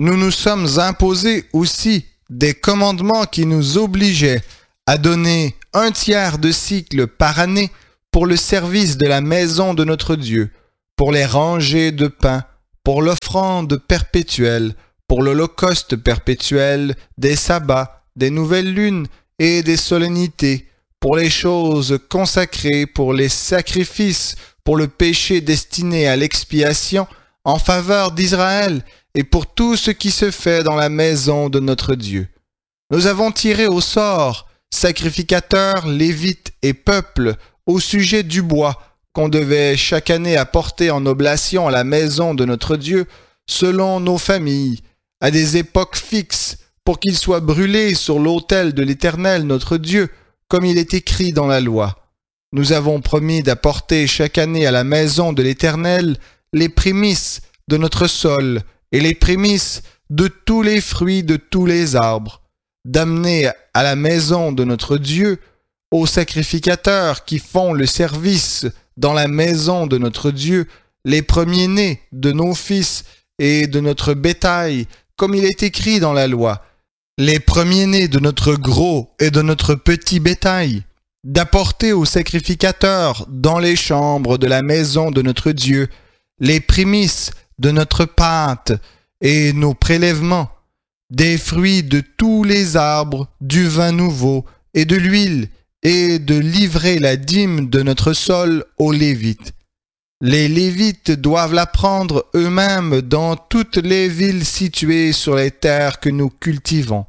nous nous sommes imposés aussi des commandements qui nous obligeaient à donner 1/3 de cycle par année pour le service de la maison de notre Dieu, pour les rangées de pain, pour l'offrande perpétuelle, pour l'holocauste perpétuel, des sabbats, des nouvelles lunes et des solennités, pour les choses consacrées, pour les sacrifices, pour le péché destiné à l'expiation en faveur d'Israël et pour tout ce qui se fait dans la maison de notre Dieu. Nous avons tiré au sort sacrificateurs, lévites et peuples au sujet du bois qu'on devait chaque année apporter en oblation à la maison de notre Dieu selon nos familles, à des époques fixes, pour qu'il soit brûlé sur l'autel de l'Éternel notre Dieu, comme il est écrit dans la loi. Nous avons promis d'apporter chaque année à la maison de l'Éternel les prémices de notre sol et les prémices de tous les fruits de tous les arbres, d'amener à la maison de notre Dieu aux sacrificateurs qui font le service dans la maison de notre Dieu les premiers-nés de nos fils et de notre bétail, comme il est écrit dans la loi, les premiers-nés de notre gros et de notre petit bétail, d'apporter aux sacrificateurs dans les chambres de la maison de notre Dieu les prémices de notre pâte et nos prélèvements, des fruits de tous les arbres, du vin nouveau et de l'huile, et de livrer la dîme de notre sol aux Lévites. Les Lévites doivent la prendre eux-mêmes dans toutes les villes situées sur les terres que nous cultivons.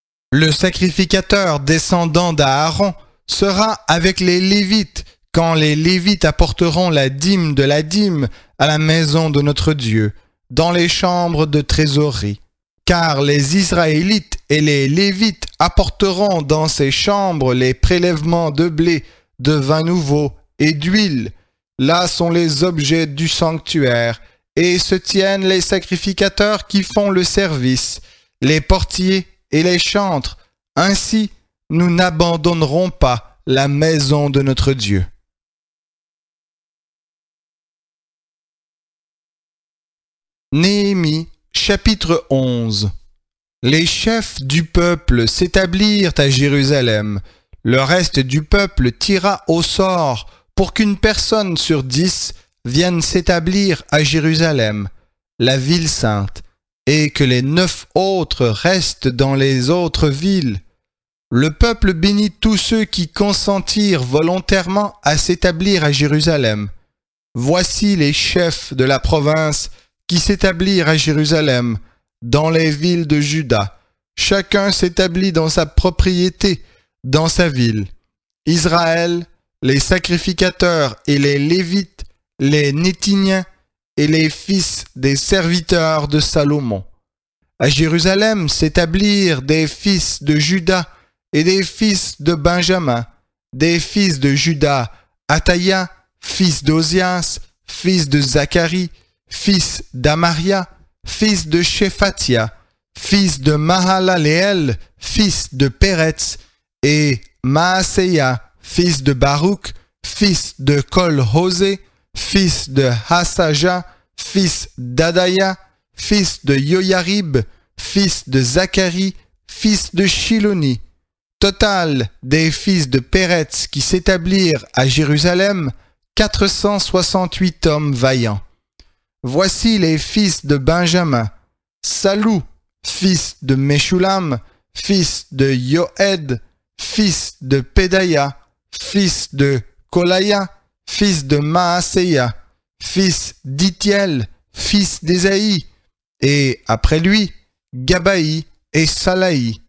Le sacrificateur descendant d'Aaron sera avec les Lévites quand les Lévites apporteront la dîme de la dîme à la maison de notre Dieu, dans les chambres de trésorerie. Car les Israélites et les Lévites apporteront dans ces chambres les prélèvements de blé, de vin nouveau et d'huile. Là sont les objets du sanctuaire, et se tiennent les sacrificateurs qui font le service, les portiers et les chantres. Ainsi, nous n'abandonnerons pas la maison de notre Dieu. Néhémie, chapitre 11. Les chefs du peuple s'établirent à Jérusalem. Le reste du peuple tira au sort pour qu'une personne sur 10 vienne s'établir à Jérusalem, la ville sainte, et que les 9 autres restent dans les autres villes. Le peuple bénit tous ceux qui consentirent volontairement à s'établir à Jérusalem. Voici les chefs de la province qui s'établirent à Jérusalem, dans les villes de Juda. Chacun s'établit dans sa propriété, dans sa ville. Israël, les sacrificateurs et les Lévites, les Néthiniens et les fils des serviteurs de Salomon. À Jérusalem s'établirent des fils de Juda et des fils de Benjamin, des fils de Juda, Ataïa, fils d'Ozias, fils de Zacharie, fils d'Amaria, fils de Shephatia, fils de Mahalaleel, fils de Péretz, et Maaseia, fils de Baruch, fils de Kol-Hosé, fils de Hasaja, fils d'Adaya, fils de Yoyarib, fils de Zacharie, fils de Shiloni. Total des fils de Péretz qui s'établirent à Jérusalem, 468 hommes vaillants. Voici les fils de Benjamin: Salou, fils de Meshulam, fils de Yoed, fils de Pédaïa, fils de Kolaya, fils de Maaseia, fils d'Itiel, fils d'Ésaïe, et après lui, Gabaï et Salaï,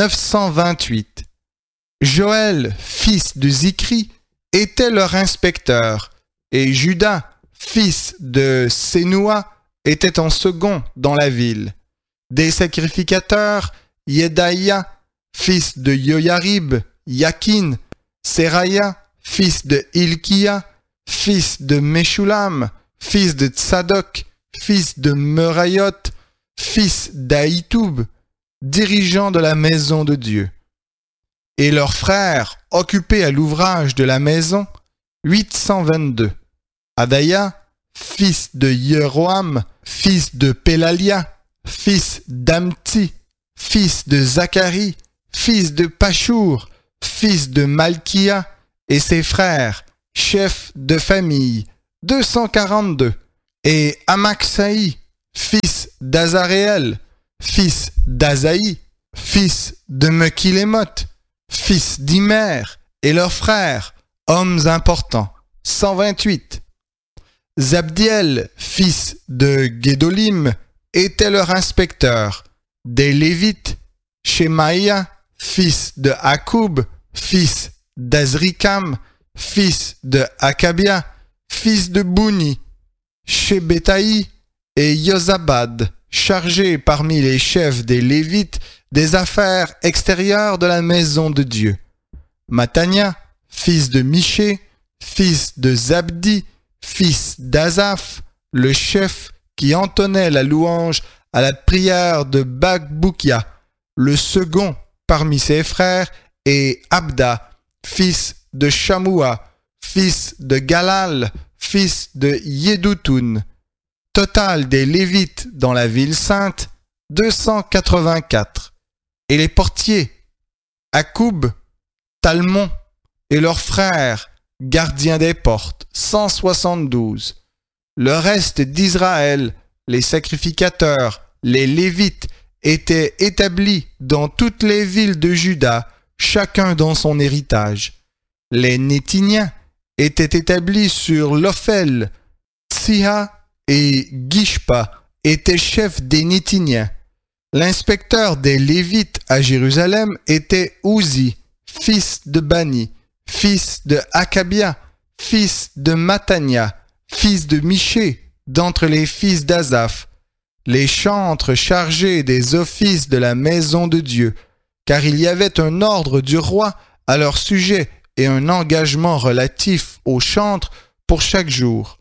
928. Joël, fils de Zikri, était leur inspecteur, et Judas, fils de Sénoua, était en second dans la ville. Des sacrificateurs, Yedaïa, fils de Yoyarib, Yakin, Seraya, fils de Hilkia, fils de Meshulam, fils de Tsadok, fils de Merayot, fils d'Aïtoub, dirigeants de la maison de Dieu. Et leurs frères, occupés à l'ouvrage de la maison, 822. Adaya, fils de Yeroham, fils de Pélalia, fils d'Amti, fils de Zacharie, fils de Pachour, fils de Malkia, et ses frères, chefs de famille, 242. Et Amaxaï, fils d'Azaréel, fils d'Azaï, fils de Mekilémoth, fils d'Imer, et leurs frères, hommes importants, 128. Zabdiel, fils de Guédolim, était leur inspecteur. Des Lévites, Shemaïa, fils de Akoub, fils d'Azrikam, fils de Akabia, fils de Bouni, Shebetaï et Yozabad, chargés parmi les chefs des Lévites des affaires extérieures de la maison de Dieu. Matania, fils de Miché, fils de Zabdi, fils d'Azaph, le chef qui entonnait la louange à la prière de Bakboukia, le second parmi ses frères, et Abda, fils de Shamoua, fils de Galal, fils de Yédoutoun. Total des Lévites dans la ville sainte, 284. Et les portiers, Akoub, Talmon et leurs frères, gardiens des portes, 172. Le reste d'Israël, les sacrificateurs, les Lévites, étaient établis dans toutes les villes de Juda, chacun dans son héritage. Les Nétiniens étaient établis sur l'Ophel. Tsiha et Gishpa étaient chefs des Nétiniens. L'inspecteur des Lévites à Jérusalem était Ouzi, fils de Bani, fils de Akabia, fils de Matania, fils de Miché, d'entre les fils d'Azaph, les chantres chargés des offices de la maison de Dieu, car il y avait un ordre du roi à leur sujet et un engagement relatif aux chantres pour chaque jour.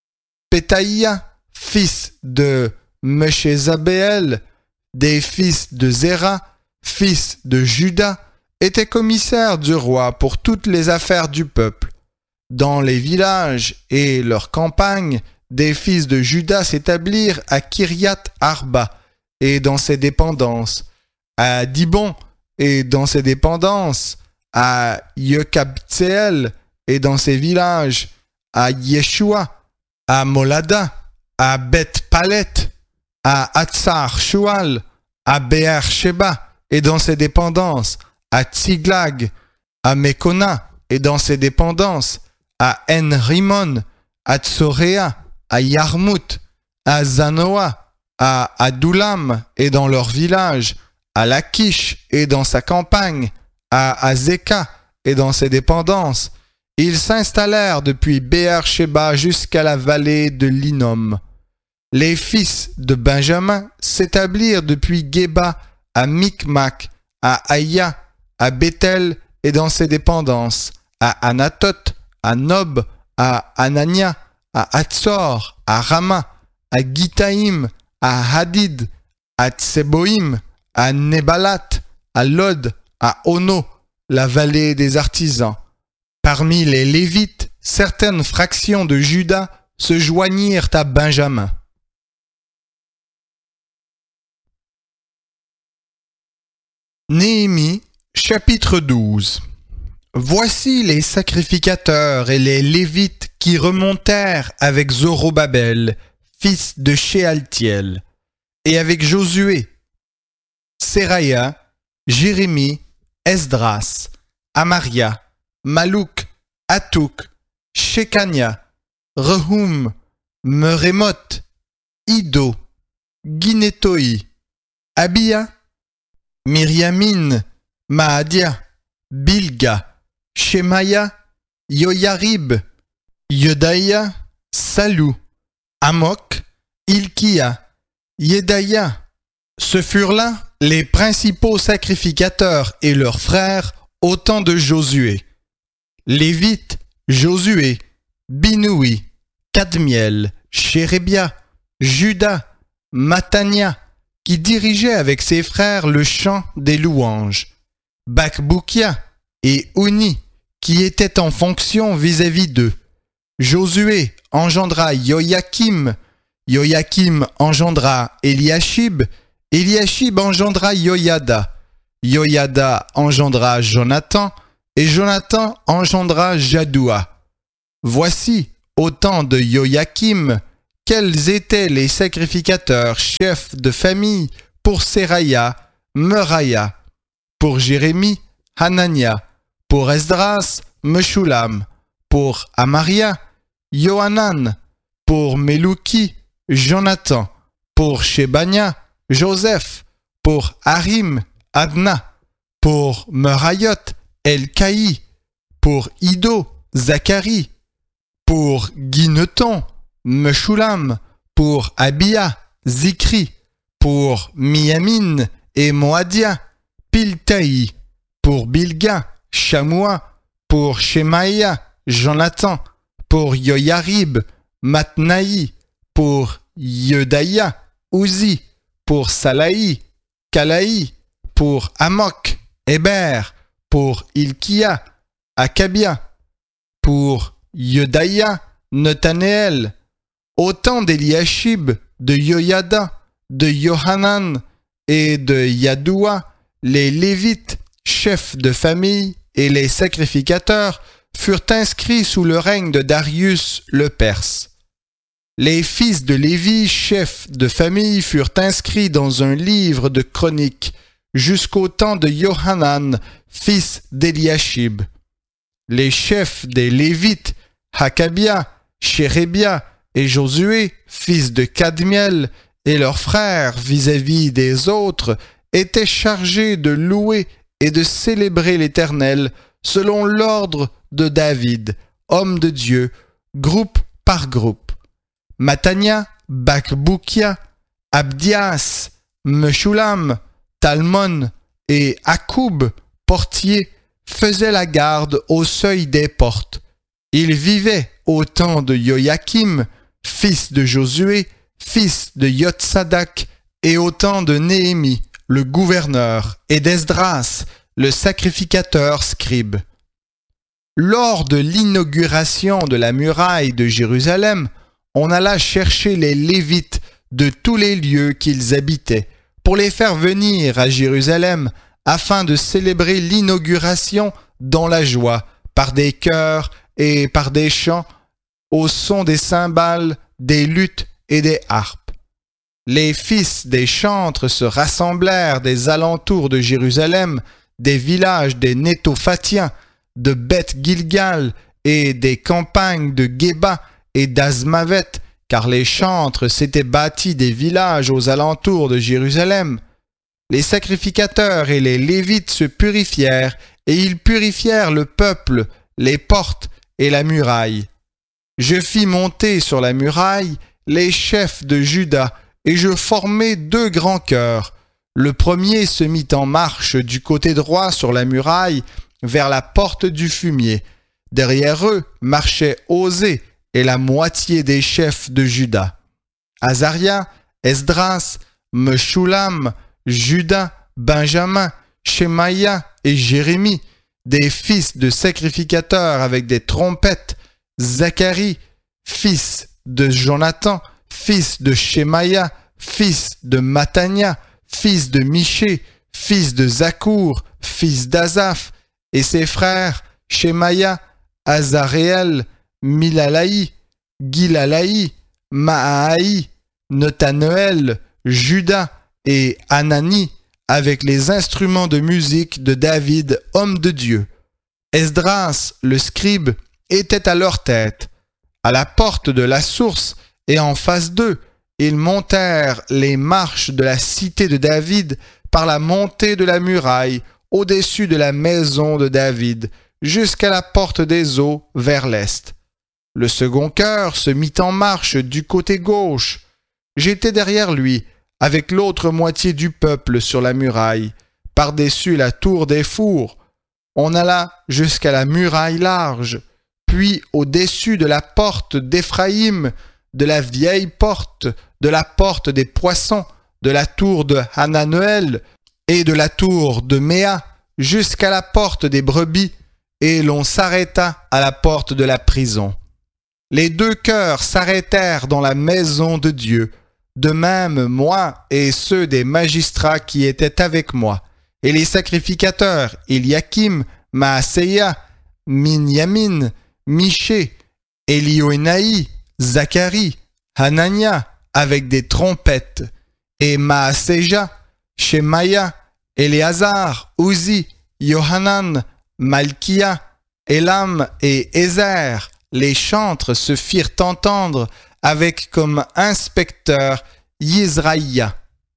Pétaïa, fils de Meshézabéel, des fils de Zéra, fils de Juda, était commissaire du roi pour toutes les affaires du peuple. Dans les villages et leurs campagnes, des fils de Juda s'établirent à Kiriath Arba et dans ses dépendances, à Dibon et dans ses dépendances, à Yekabtséel et dans ses villages, à Yeshua, à Molada, à Beth-Palet, à Hatzar Shual, à Beer-Sheba et dans ses dépendances, à Tsiglag, à Mekona et dans ses dépendances, à En-Rimon, à Tsoréa, à Yarmout, à Zanoa, à Adoulam et dans leur village, à Lachish et dans sa campagne, à Azeka et dans ses dépendances. Ils s'installèrent depuis Beer-Sheba jusqu'à la vallée de l'Hinnom. Les fils de Benjamin s'établirent depuis Geba à Micmac, à Aïa, à Bethel et dans ses dépendances, à Anatoth, à Nob, à Anania, à Hatzor, à Rama, à Gitaïm, à Hadid, à Tseboïm, à Nebalat, à Lod, à Ono, la vallée des artisans. Parmi les Lévites, certaines fractions de Juda se joignirent à Benjamin. Néhémie, chapitre 12. Voici les sacrificateurs et les Lévites qui remontèrent avec Zorobabel, fils de Shealtiel, et avec Josué, Seraya, Jérémie, Esdras, Amaria, Malouk, Atouk, Shekania, Rehum, Merémoth, Ido, Guinétoi, Abia, Miriamine, Maadia, Bilga, Shemaya, Yoyarib, Yodaïa, Salou, Amok, Ilkia, Yedaïa. Ce furent là les principaux sacrificateurs et leurs frères au temps de Josué. Lévites, Josué, Binoui, Kadmiel, Chérébia, Juda, Matania, qui dirigeait avec ses frères le chant des louanges, Bakboukia et Ouni, qui étaient en fonction vis-à-vis d'eux. Josué engendra Yoyakim, Joachim engendra Eliashib, Eliashib engendra Joiada, Joiada engendra Jonathan, et Jonathan engendra Jadoua. Voici, au temps de Joachim, quels étaient les sacrificateurs chefs de famille pour Seraya, Meraya, pour Jérémie, Hanania, pour Esdras, Meshulam, pour Amaria, Yohanan, pour Melouki, Jonathan, pour Shebania, Joseph, pour Harim, Adna, pour Merayot, Elkaï, pour Ido, Zacharie, pour Guineton, Meshulam, pour Abia, Zikri, pour Miamin et Moadia, Piltaï, pour Bilga, Shamoua, pour Shemaïa, Jonathan, pour Yoyarib, Matnaï, pour Yedaïa, Uzi, pour Salaï, Kalaï, pour Amok, Héber, pour Ilkia, Akabia, pour Yedaïa, Netanéel, autant d'Eliashib, de Joiada, de Yohanan et de Yadoua, les Lévites, chefs de famille et les sacrificateurs furent inscrits sous le règne de Darius le Perse. Les fils de Lévi, chefs de famille, furent inscrits dans un livre de chroniques jusqu'au temps de Yohanan, fils d'Eliashib. Les chefs des Lévites, Hakabia, Shérébia et Josué, fils de Kadmiel, et leurs frères vis-à-vis des autres, étaient chargés de louer et de célébrer l'Éternel selon l'ordre de David, homme de Dieu, groupe par groupe. Matania, Bakboukia, Abdias, Meshulam, Talmon et Akoub, portiers, faisaient la garde au seuil des portes. Ils vivaient au temps de Joachim, fils de Josué, fils de Yotsadak, et au temps de Néhémie, le gouverneur, et d'Esdras, le sacrificateur scribe. Lors de l'inauguration de la muraille de Jérusalem, on alla chercher les Lévites de tous les lieux qu'ils habitaient, pour les faire venir à Jérusalem, afin de célébrer l'inauguration dans la joie, par des chœurs et par des chants, au son des cymbales, des luths et des harpes. Les fils des chantres se rassemblèrent des alentours de Jérusalem, des villages des Nétophatiens, de Beth-Gilgal et des campagnes de Géba et d'Azmavet, car les chantres s'étaient bâtis des villages aux alentours de Jérusalem. Les sacrificateurs et les Lévites se purifièrent, et ils purifièrent le peuple, les portes et la muraille. Je fis monter sur la muraille les chefs de Juda, et je formai 2 grands chœurs. Le premier se mit en marche du côté droit sur la muraille, vers la porte du fumier. Derrière eux marchait Osée et la moitié des chefs de Juda. Azaria, Esdras, Meshulam, Juda, Benjamin, Shemaïa et Jérémie, des fils de sacrificateurs avec des trompettes, Zacharie, fils de Jonathan, fils de Shemaïa, fils de Matania, fils de Miché, fils de Zakour, fils d'Azaph, et ses frères Shemaïa, Azaréel, Milalaï, Gilalaï, Maaï, Netanéel, Juda et Anani, avec les instruments de musique de David, homme de Dieu. Esdras, le scribe, était à leur tête. À la porte de la source et en face d'eux, ils montèrent les marches de la cité de David par la montée de la muraille au-dessus de la maison de David, jusqu'à la porte des eaux vers l'est. Le second chœur se mit en marche du côté gauche. J'étais derrière lui, avec l'autre moitié du peuple sur la muraille, par-dessus la tour des fours. On alla jusqu'à la muraille large, puis au-dessus de la porte d'Éphraïm, de la vieille porte, de la porte des poissons, de la tour de Hananuel et de la tour de Méa, jusqu'à la porte des brebis, et l'on s'arrêta à la porte de la prison. Les deux chœurs s'arrêtèrent dans la maison de Dieu. De même, moi et ceux des magistrats qui étaient avec moi, et les sacrificateurs Eliakim, Maaseia, Minyamin, Miché, Élioénaï, Zacharie, Hanania, avec des trompettes, et Maaseja, Shemaïa, Éléazar, Uzi, Yohanan, Malkia, Élam et Ézer, les chantres se firent entendre avec comme inspecteur Yizraïa.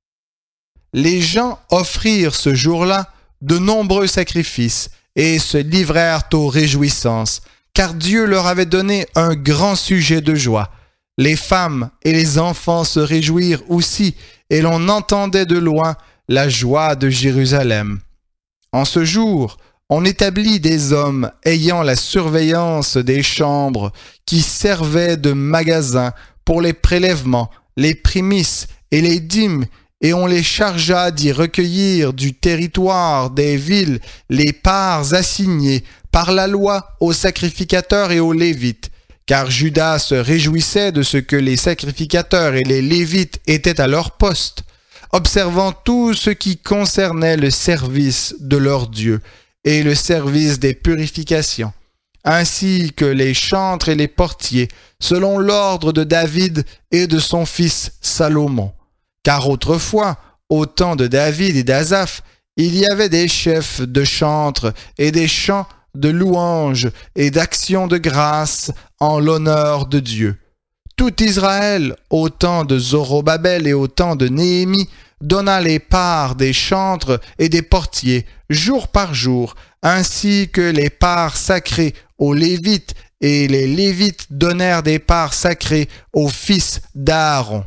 Les gens offrirent ce jour-là de nombreux sacrifices et se livrèrent aux réjouissances, car Dieu leur avait donné un grand sujet de joie. Les femmes et les enfants se réjouirent aussi, et l'on entendait de loin la joie de Jérusalem. En ce jour, on établit des hommes ayant la surveillance des chambres qui servaient de magasins pour les prélèvements, les prémices et les dîmes, et on les chargea d'y recueillir du territoire des villes les parts assignées par la loi aux sacrificateurs et aux Lévites, car Juda se réjouissait de ce que les sacrificateurs et les Lévites étaient à leur poste, observant tout ce qui concernait le service de leur Dieu et le service des purifications, ainsi que les chantres et les portiers, selon l'ordre de David et de son fils Salomon. Car autrefois, au temps de David et d'Asaph, il y avait des chefs de chantres et des chants de louanges et d'actions de grâce en l'honneur de Dieu. Tout Israël, au temps de Zorobabel et au temps de Néhémie, donna les parts des chantres et des portiers, jour par jour, ainsi que les parts sacrées aux Lévites, et les Lévites donnèrent des parts sacrées aux fils d'Aaron.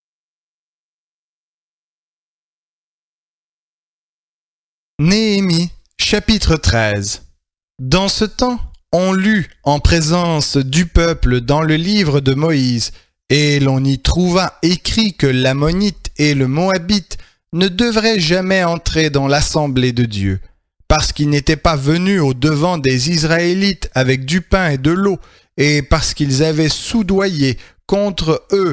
Néhémie, chapitre 13. Dans ce temps, on lut en présence du peuple dans le livre de Moïse, et l'on y trouva écrit que l'Ammonite et le Moabite ne devraient jamais entrer dans l'assemblée de Dieu, parce qu'ils n'étaient pas venus au devant des Israélites avec du pain et de l'eau, et parce qu'ils avaient soudoyé contre eux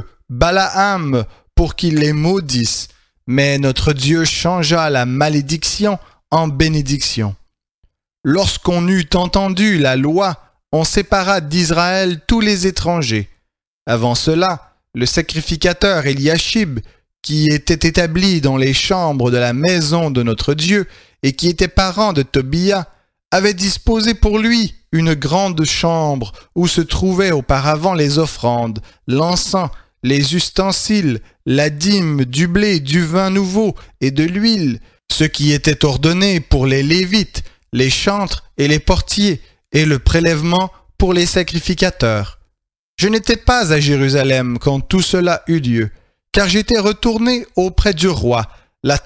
Balaam pour qu'il les maudisse. Mais notre Dieu changea la malédiction en bénédiction. Lorsqu'on eut entendu la loi, on sépara d'Israël tous les étrangers. Avant cela, le sacrificateur Eliashib, qui était établi dans les chambres de la maison de notre Dieu et qui était parent de Tobia, avait disposé pour lui une grande chambre où se trouvaient auparavant les offrandes, l'encens, les ustensiles, la dîme, du blé, du vin nouveau et de l'huile, ce qui était ordonné pour les Lévites, les chantres et les portiers, et le prélèvement pour les sacrificateurs. Je n'étais pas à Jérusalem quand tout cela eut lieu, car j'étais retourné auprès du roi, la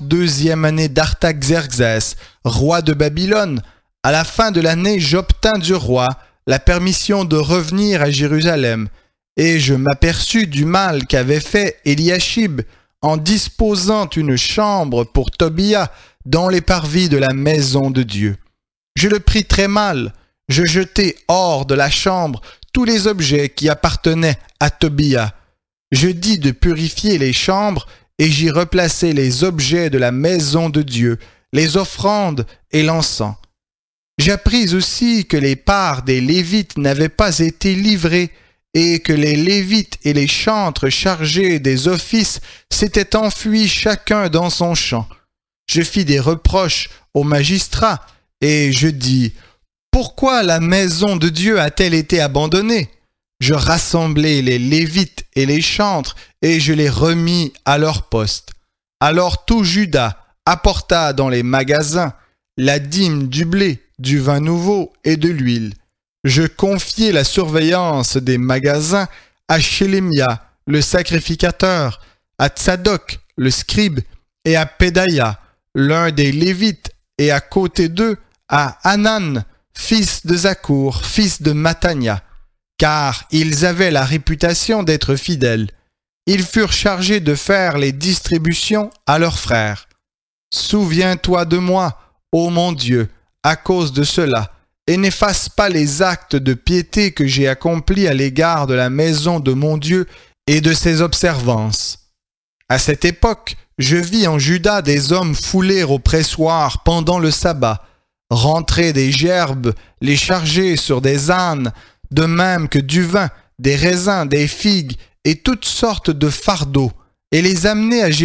32e année d'Artaxerxès, roi de Babylone. À la fin de l'année, j'obtins du roi la permission de revenir à Jérusalem, et je m'aperçus du mal qu'avait fait Eliashib en disposant une chambre pour Tobia dans les parvis de la maison de Dieu. Je le pris très mal. Je jetai hors de la chambre tous les objets qui appartenaient à Tobia. Je dis de purifier les chambres et j'y replaçai les objets de la maison de Dieu, les offrandes et l'encens. J'appris aussi que les parts des Lévites n'avaient pas été livrées et que les Lévites et les chantres chargés des offices s'étaient enfuis chacun dans son champ. Je fis des reproches aux magistrats et je dis « Pourquoi la maison de Dieu a-t-elle été abandonnée ?» Je rassemblai les Lévites et les chantres et je les remis à leur poste. Alors tout Juda apporta dans les magasins la dîme du blé, du vin nouveau et de l'huile. Je confiai la surveillance des magasins à Shelemia, le sacrificateur, à Tsadok, le scribe, et à Pédaïa, l'un des Lévites, et à côté d'eux, à Hanan, fils de Zakour, fils de Matania, car ils avaient la réputation d'être fidèles. Ils furent chargés de faire les distributions à leurs frères. Souviens-toi de moi, ô mon Dieu, à cause de cela, et n'efface pas les actes de piété que j'ai accomplis à l'égard de la maison de mon Dieu et de ses observances. À cette époque, je vis en Juda des hommes fouler au pressoir pendant le sabbat, rentrer des gerbes, les charger sur des ânes, de même que du vin, des raisins, des figues et toutes sortes de fardeaux, et les amener à